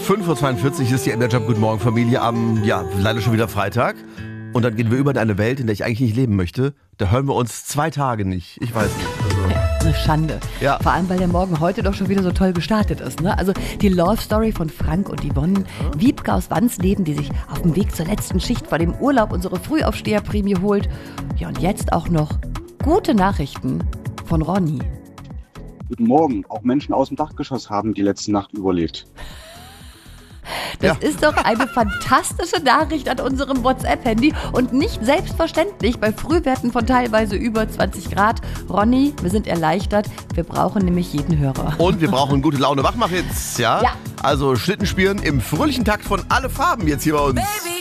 5:42 Uhr ist die Enderjob Guten Morgen Familie am, leider schon wieder Freitag. Und dann gehen wir über in eine Welt, in der ich eigentlich nicht leben möchte. Da hören wir uns 2 Tage nicht. Ich weiß nicht. Also. Eine Schande. Ja. Vor allem, weil der Morgen heute doch schon wieder so toll gestartet ist. Ne? Also die Love Story von Frank und Yvonne. Wiebke aus Wansleben, die sich auf dem Weg zur letzten Schicht vor dem Urlaub unsere Frühaufsteherprämie holt. Ja, und jetzt auch noch gute Nachrichten von Ronny. Guten Morgen. Auch Menschen aus dem Dachgeschoss haben die letzte Nacht überlebt. Das ist doch eine fantastische Nachricht an unserem WhatsApp-Handy und nicht selbstverständlich bei Frühwerten von teilweise über 20 Grad. Ronny, wir sind erleichtert. Wir brauchen nämlich jeden Hörer. Und wir brauchen gute Laune Wachmach-Hits, ja? Ja. Also Schlittenspielen im fröhlichen Takt von Alle Farben jetzt hier bei uns. Baby,